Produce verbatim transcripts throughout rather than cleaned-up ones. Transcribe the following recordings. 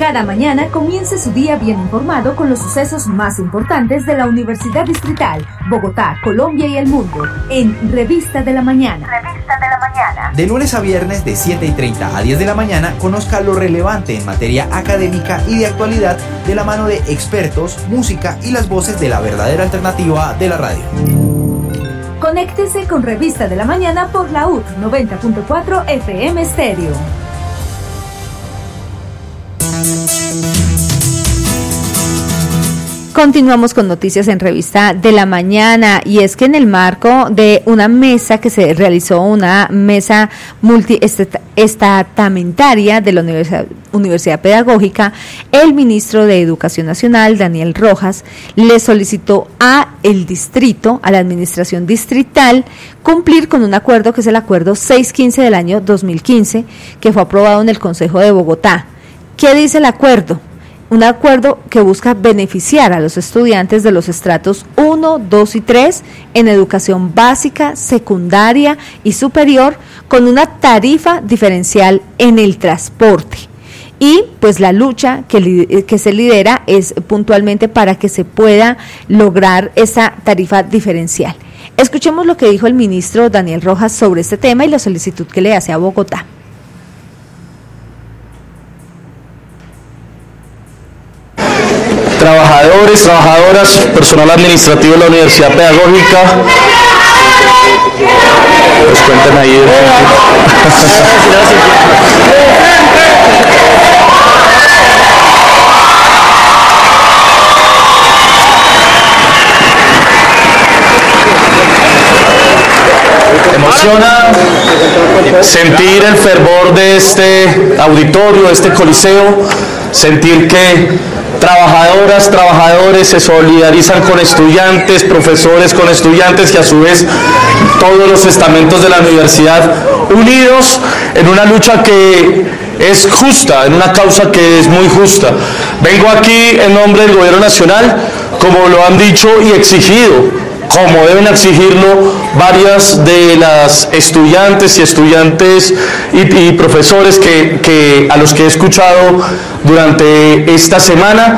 cada mañana comience su día bien informado con los sucesos más importantes de la Universidad Distrital, Bogotá, Colombia y el mundo, en Revista de la Mañana. Revista de la Mañana. De lunes a viernes de siete y treinta a diez de la mañana, conozca lo relevante en materia académica y de actualidad de la mano de expertos, música y las voces de la verdadera alternativa de la radio. Conéctese con Revista de la Mañana por la U T noventa punto cuatro F M Stereo. Continuamos con noticias en Revista de la Mañana, y es que en el marco de una mesa que se realizó, una mesa multiestamentaria de la Universidad, Universidad Pedagógica, el ministro de Educación Nacional, Daniel Rojas, le solicitó a el distrito, a la administración distrital, cumplir con un acuerdo que es el acuerdo seiscientos quince del año dos mil quince, que fue aprobado en el Consejo de Bogotá. ¿Qué dice el acuerdo? Un acuerdo que busca beneficiar a los estudiantes de los estratos uno, dos y tres en educación básica, secundaria y superior, con una tarifa diferencial en el transporte. Y pues la lucha que, que se lidera es puntualmente para que se pueda lograr esa tarifa diferencial. Escuchemos lo que dijo el ministro Daniel Rojas sobre este tema y la solicitud que le hace a Bogotá. Trabajadores, trabajadoras, personal administrativo de la Universidad Pedagógica, pues cuenten ahí. Emociona sentir el fervor de este auditorio, de este coliseo, sentir que trabajadoras, trabajadores se solidarizan con estudiantes, profesores con estudiantes y a su vez todos los estamentos de la universidad unidos en una lucha que es justa, en una causa que es muy justa. Vengo aquí en nombre del Gobierno Nacional, como lo han dicho y exigido, como deben exigirlo varias de las estudiantes y estudiantes y, y profesores que, que a los que he escuchado durante esta semana,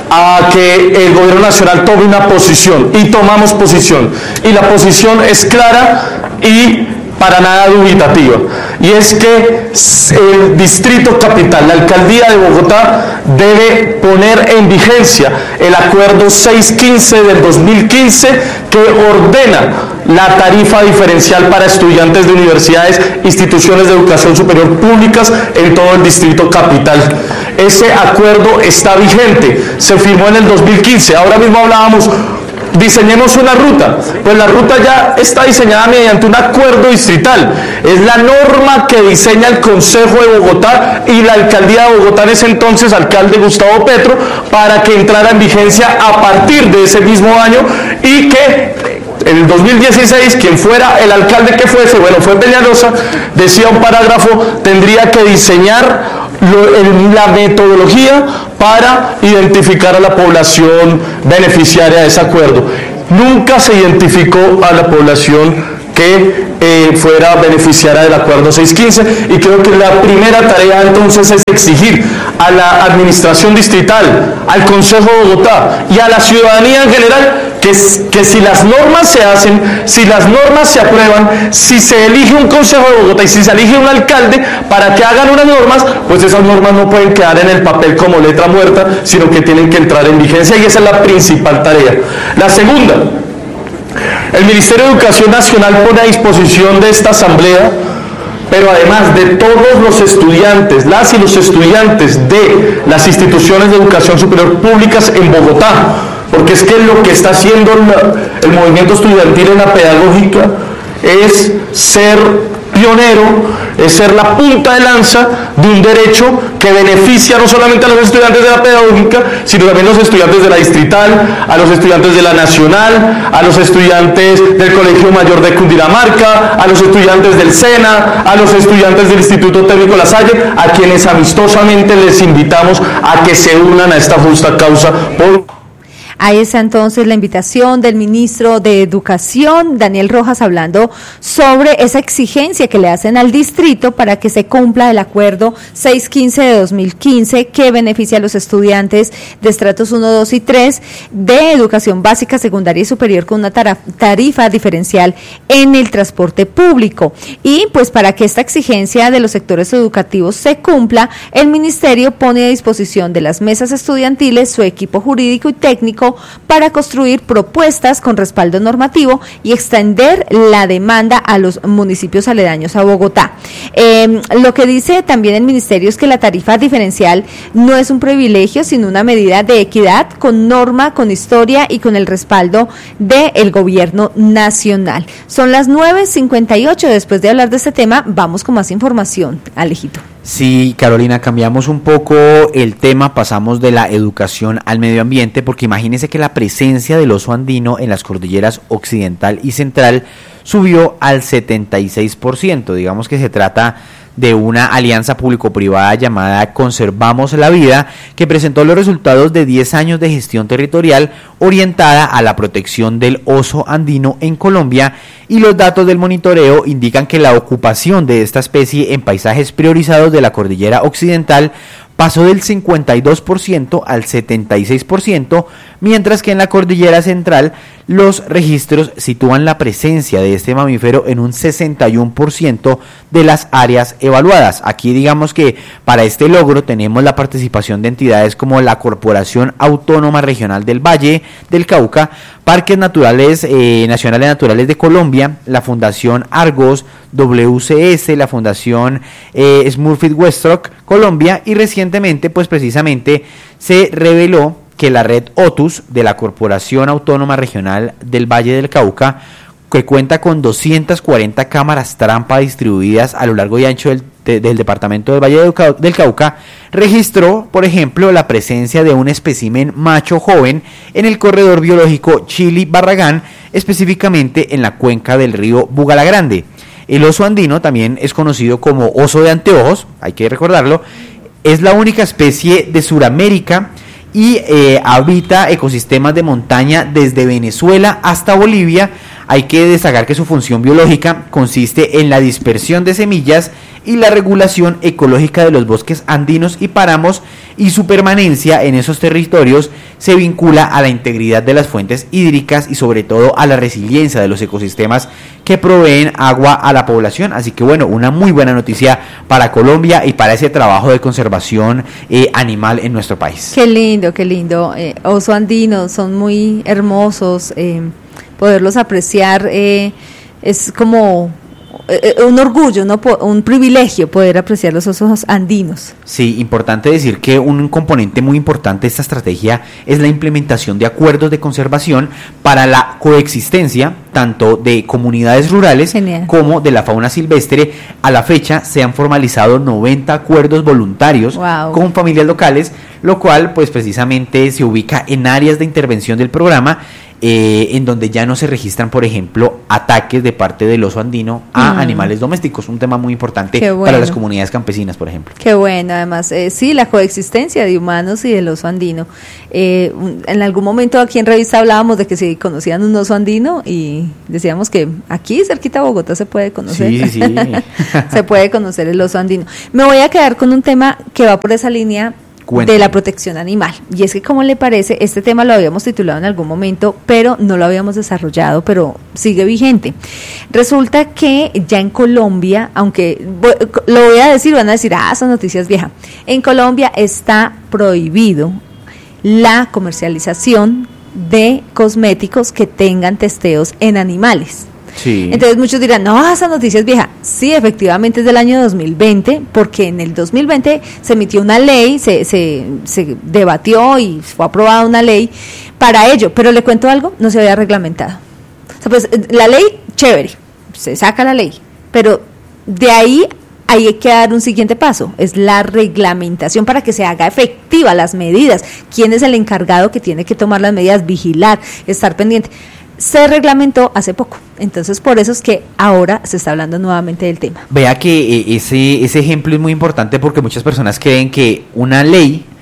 a que el Gobierno Nacional tome una posición, y tomamos posición, y la posición es clara y para nada dubitativa, y es que el Distrito Capital, la Alcaldía de Bogotá, debe poner en vigencia el acuerdo seiscientos quince del dos mil quince que ordena la tarifa diferencial para estudiantes de universidades, instituciones de educación superior públicas en todo el Distrito Capital. Ese acuerdo está vigente, se firmó en el dos mil quince, ahora mismo hablábamos, diseñemos una ruta, pues la ruta ya está diseñada mediante un acuerdo distrital, es la norma que diseña el Consejo de Bogotá y la Alcaldía de Bogotá, en ese entonces alcalde Gustavo Petro, para que entrara en vigencia a partir de ese mismo año, y que en el dos mil dieciséis, quien fuera el alcalde que fuese, bueno, fue Peñalosa, decía un parágrafo, tendría que diseñar Lo, el, la metodología para identificar a la población beneficiaria de ese acuerdo. Nunca se identificó a la población que eh, fuera beneficiaria del acuerdo seiscientos quince, y creo que la primera tarea entonces es exigir a la administración distrital, al Consejo de Bogotá y a la ciudadanía en general que, que si las normas se hacen, si las normas se aprueban, si se elige un Consejo de Bogotá y si se elige un alcalde para que hagan unas normas, pues esas normas no pueden quedar en el papel como letra muerta, sino que tienen que entrar en vigencia, y esa es la principal tarea. La segunda, el Ministerio de Educación Nacional pone a disposición de esta asamblea, pero además de todos los estudiantes, las y los estudiantes de las instituciones de educación superior públicas en Bogotá, porque es que lo que está haciendo el movimiento estudiantil en la pedagógica es ser pionero, es ser la punta de lanza de un derecho que beneficia no solamente a los estudiantes de la pedagógica, sino también a los estudiantes de la distrital, a los estudiantes de la nacional, a los estudiantes del Colegio Mayor de Cundinamarca, a los estudiantes del SENA, a los estudiantes del Instituto Técnico La Salle, a quienes amistosamente les invitamos a que se unan a esta justa causa por... Ahí está entonces la invitación del ministro de Educación, Daniel Rojas, hablando sobre esa exigencia que le hacen al distrito para que se cumpla el acuerdo seiscientos quince de dos mil quince que beneficia a los estudiantes de estratos uno, dos y tres de educación básica, secundaria y superior con una tarifa diferencial en el transporte público. Y pues para que esta exigencia de los sectores educativos se cumpla, el ministerio pone a disposición de las mesas estudiantiles su equipo jurídico y técnico para construir propuestas con respaldo normativo y extender la demanda a los municipios aledaños a Bogotá. Eh, lo que dice también el ministerio es que la tarifa diferencial no es un privilegio, sino una medida de equidad con norma, con historia y con el respaldo del gobierno nacional. Son las nueve cincuenta y ocho. Después de hablar de este tema, vamos con más información. Alejito. Sí, Carolina, cambiamos un poco el tema, pasamos de la educación al medio ambiente, porque imagínense que la presencia del oso andino en las cordilleras occidental y central subió al setenta y seis por ciento. Digamos que se trata de una alianza público-privada llamada Conservamos la Vida, que presentó los resultados de diez años de gestión territorial orientada a la protección del oso andino en Colombia, y los datos del monitoreo indican que la ocupación de esta especie en paisajes priorizados de la cordillera occidental pasó del cincuenta y dos por ciento al setenta y seis por ciento, mientras que en la cordillera central los registros sitúan la presencia de este mamífero en un sesenta y uno por ciento de las áreas evaluadas. Aquí digamos que para este logro tenemos la participación de entidades como la Corporación Autónoma Regional del Valle del Cauca, Parques Naturales eh, Nacionales Naturales de Colombia, la Fundación Argos, W C S, la Fundación eh, Smurfit Westrock Colombia, y recientemente pues precisamente se reveló que la red Otus de la Corporación Autónoma Regional del Valle del Cauca, que cuenta con doscientas cuarenta cámaras trampa distribuidas a lo largo y ancho del, de, del departamento del Valle del Cauca, del Cauca, registró, por ejemplo, la presencia de un espécimen macho joven en el corredor biológico Chili-Barragán, específicamente en la cuenca del río Bugalagrande. El oso andino también es conocido como oso de anteojos, hay que recordarlo, es la única especie de Sudamérica y eh, habita ecosistemas de montaña desde Venezuela hasta Bolivia. Hay que destacar que su función biológica consiste en la dispersión de semillas y la regulación ecológica de los bosques andinos y páramos, y su permanencia en esos territorios se vincula a la integridad de las fuentes hídricas y sobre todo a la resiliencia de los ecosistemas que proveen agua a la población. Así que bueno, una muy buena noticia para Colombia y para ese trabajo de conservación eh, animal en nuestro país. Qué lindo, qué lindo. Eh, oso andino, son muy hermosos. Eh, poderlos apreciar eh, es como eh, un orgullo, ¿no? Un privilegio poder apreciar los osos andinos. Sí, importante decir que un componente muy importante de esta estrategia es la implementación de acuerdos de conservación para la coexistencia tanto de comunidades rurales Genial. Como de la fauna silvestre. A la fecha se han formalizado noventa acuerdos voluntarios wow. con familias locales, lo cual pues precisamente se ubica en áreas de intervención del programa, Eh, en donde ya no se registran, por ejemplo, ataques de parte del oso andino a mm. animales domésticos, un tema muy importante bueno. para las comunidades campesinas, por ejemplo. Qué bueno, además, eh, sí, la coexistencia de humanos y del oso andino. Eh, en algún momento aquí en Revista hablábamos de que se conocían un oso andino y decíamos que aquí cerquita de Bogotá se puede conocer. Sí, sí. se puede conocer el oso andino. Me voy a quedar con un tema que va por esa línea Cuéntame. de la protección animal. Y es que, ¿cómo le parece? Este tema lo habíamos titulado en algún momento, pero no lo habíamos desarrollado, pero sigue vigente. Resulta que ya en Colombia, aunque lo voy a decir, van a decir, ah, son noticias viejas. En Colombia está prohibido la comercialización de cosméticos que tengan testeos en animales. Sí. Entonces muchos dirán, no, esa noticia es vieja. Sí, efectivamente es del año dos mil veinte, porque en el dos mil veinte se emitió una ley, se, se, se debatió y fue aprobada una ley para ello, pero le cuento algo, no se había reglamentado. O sea, pues la ley, chévere, se saca la ley, pero de ahí hay que dar un siguiente paso, es la reglamentación para que se haga efectiva las medidas. ¿Quién es el encargado que tiene que tomar las medidas? Vigilar, estar pendiente. Se reglamentó hace poco, entonces por eso es que ahora se está hablando nuevamente del tema. Vea que eh, ese, ese ejemplo es muy importante porque muchas personas creen que una ley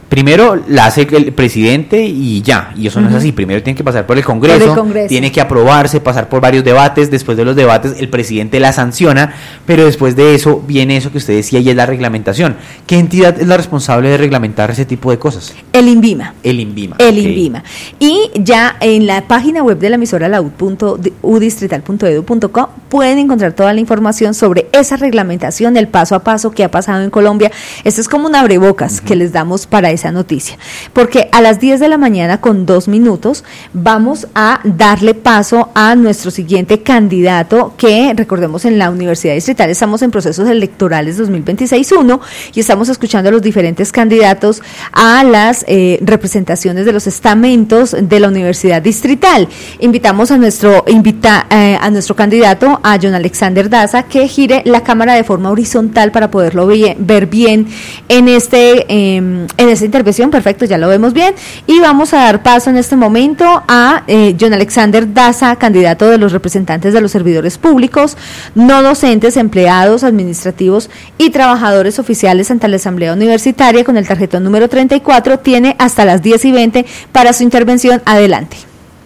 Primero la hace el presidente y ya, y eso uh-huh. no es así. Primero tiene que pasar por el Congreso, por el Congreso, tiene que aprobarse, pasar por varios debates. Después de los debates el presidente la sanciona, pero después de eso viene eso que usted decía y es la reglamentación. ¿Qué entidad es la responsable de reglamentar ese tipo de cosas? El INVIMA. El INVIMA. El okay. INVIMA. Y ya en la página web de la emisora la u distrital punto edu punto co pueden encontrar toda la información sobre esa reglamentación, el paso a paso que ha pasado en Colombia. Esto es como un abrebocas uh-huh. que les damos para esa noticia, porque a las diez de la mañana con dos minutos vamos a darle paso a nuestro siguiente candidato, que recordemos en la Universidad Distrital estamos en procesos electorales dos mil veintiséis uno y estamos escuchando a los diferentes candidatos a las eh, representaciones de los estamentos de la Universidad Distrital. Invitamos a nuestro invita eh, a nuestro candidato, a John Alexander Daza, que gire la cámara de forma horizontal para poderlo ve- ver bien en este eh, en esta intervención. Perfecto, ya lo vemos bien, y vamos a dar paso en este momento a eh, John Alexander Daza, candidato de los representantes de los servidores públicos, no docentes, empleados administrativos y trabajadores oficiales ante la Asamblea Universitaria, con el tarjetón número treinta y cuatro. Tiene hasta las diez y veinte para su intervención. Adelante.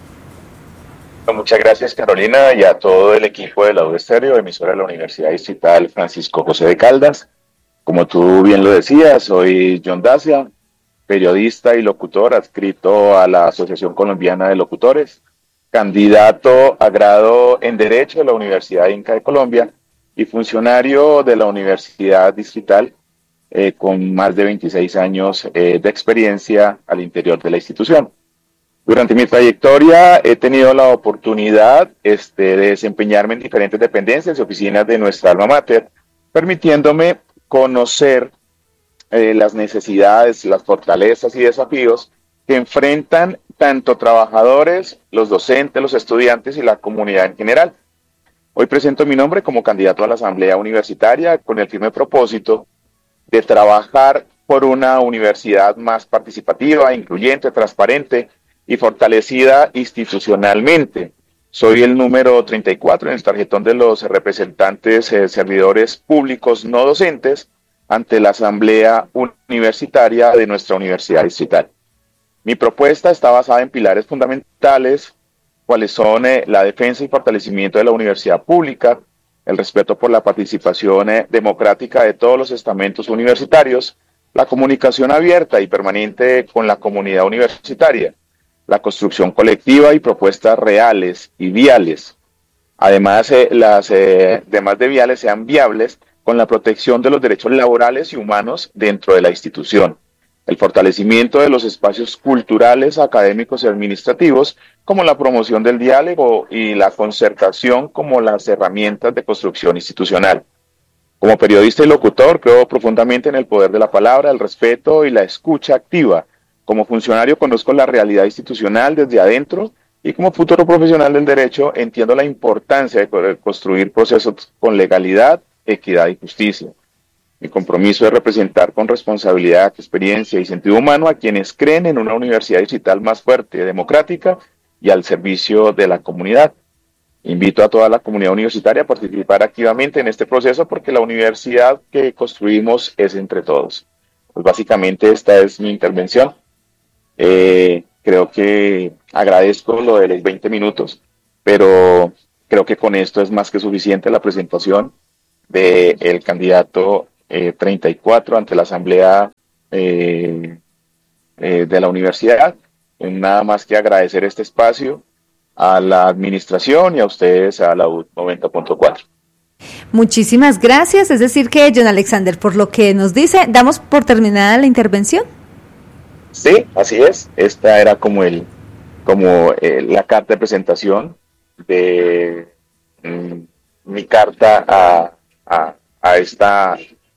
Muchas gracias, Carolina, y a todo el equipo de la U Estéreo, emisora de la Universidad Distrital Francisco José de Caldas. Como tú bien lo decías, soy John Daza, periodista y locutor adscrito a la Asociación Colombiana de Locutores, candidato a grado en Derecho de la Universidad Inca de Colombia y funcionario de la Universidad Distrital eh, con más de veintiséis años eh, de experiencia al interior de la institución. Durante mi trayectoria he tenido la oportunidad este, de desempeñarme en diferentes dependencias y oficinas de nuestra alma mater, permitiéndome conocer eh, las necesidades, las fortalezas y desafíos que enfrentan tanto trabajadores, los docentes, los estudiantes y la comunidad en general. Hoy presento mi nombre como candidato a la Asamblea Universitaria con el firme propósito de trabajar por una universidad más participativa, incluyente, transparente y fortalecida institucionalmente. Soy el número treinta y cuatro en el tarjetón de los representantes eh, servidores públicos no docentes ante la Asamblea Universitaria de nuestra Universidad Distrital. Mi propuesta está basada en pilares fundamentales, cuáles son eh, la defensa y fortalecimiento de la universidad pública, el respeto por la participación eh, democrática de todos los estamentos universitarios, la comunicación abierta y permanente con la comunidad universitaria, la construcción colectiva y propuestas reales y viales. Además, eh, las eh, demás de viales sean viables con la protección de los derechos laborales y humanos dentro de la institución, el fortalecimiento de los espacios culturales, académicos y administrativos, como la promoción del diálogo y la concertación como las herramientas de construcción institucional. Como periodista y locutor, creo profundamente en el poder de la palabra, el respeto y la escucha activa. Como funcionario conozco la realidad institucional desde adentro y como futuro profesional del derecho entiendo la importancia de construir procesos con legalidad, equidad y justicia. Mi compromiso es representar con responsabilidad, experiencia y sentido humano a quienes creen en una universidad digital más fuerte, democrática y al servicio de la comunidad. Invito a toda la comunidad universitaria a participar activamente en este proceso porque la universidad que construimos es entre todos. Pues básicamente esta es mi intervención. Eh, creo que agradezco lo de los veinte minutos, pero creo que con esto es más que suficiente la presentación del candidato eh, treinta y cuatro ante la Asamblea eh, eh, de la Universidad. Nada más que agradecer este espacio a la administración y a ustedes, a la U noventa punto cuatro. Muchísimas gracias. Es decir que, John Alexander, por lo que nos dice, ¿damos por terminada la intervención? Sí, así es. Esta era como el, como eh, la carta de presentación de mm, mi carta a, a, a esta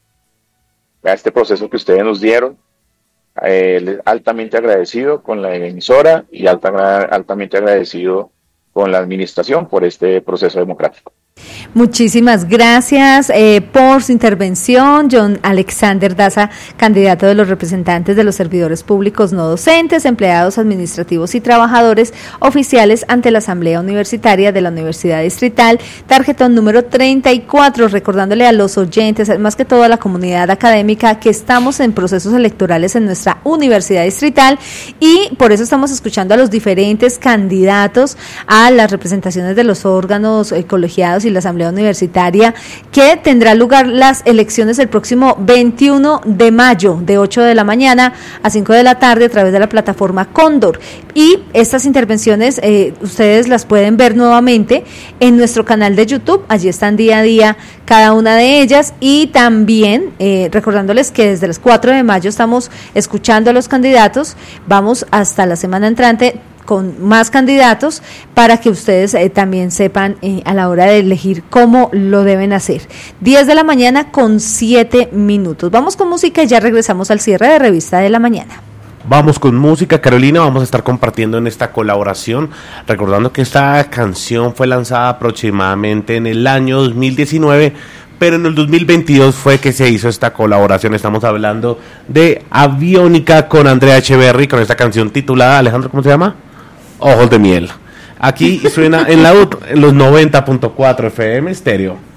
a este proceso que ustedes nos dieron. Eh, altamente agradecido con la emisora y alta, altamente agradecido con la administración por este proceso democrático. Muchísimas gracias eh, por su intervención, John Alexander Daza, candidato de los representantes de los servidores públicos no docentes, empleados administrativos y trabajadores oficiales ante la Asamblea Universitaria de la Universidad Distrital, tarjetón número treinta y cuatro, recordándole a los oyentes, más que todo a la comunidad académica, que estamos en procesos electorales en nuestra Universidad Distrital y por eso estamos escuchando a los diferentes candidatos a las representaciones de los órganos eh, colegiados y la Asamblea Universitaria, que tendrá lugar las elecciones el próximo veintiuno de mayo de ocho de la mañana a cinco de la tarde a través de la plataforma Cóndor, y estas intervenciones eh, ustedes las pueden ver nuevamente en nuestro canal de YouTube. Allí están día a día cada una de ellas, y también eh, recordándoles que desde las cuatro de mayo estamos escuchando a los candidatos. Vamos hasta la semana entrante con más candidatos para que ustedes eh, también sepan eh, a la hora de elegir cómo lo deben hacer. diez de la mañana con siete minutos. Vamos con música y ya regresamos al cierre de Revista de la Mañana. Vamos con música, Carolina. Vamos a estar compartiendo en esta colaboración, recordando que esta canción fue lanzada aproximadamente en el año dos mil diecinueve, pero en el dos mil veintidós fue que se hizo esta colaboración. Estamos hablando de Aviónica con Andrea Echeverry, con esta canción titulada, Alejandro, ¿cómo se llama? Ojos de miel. Aquí suena en la U T, en los noventa punto cuatro F M Estéreo.